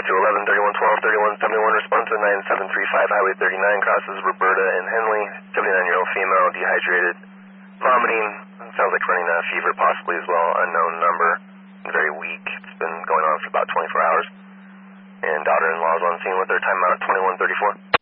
to 11-31-12, 31-71, response to 9735 Highway 39, crosses Roberta and Henley, 79-year-old female, dehydrated, vomiting, sounds like running a fever possibly as well, unknown number, very weak, it's been going on for about 24 hours, and daughter-in-law is on scene with her, time out at 21:34.